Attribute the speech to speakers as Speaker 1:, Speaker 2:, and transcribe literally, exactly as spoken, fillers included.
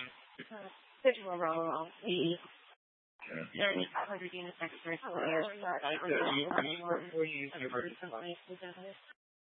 Speaker 1: Visual wrong. The
Speaker 2: Yeah.
Speaker 1: five hundred units extra.
Speaker 2: Yeah, you, you, you, you, you,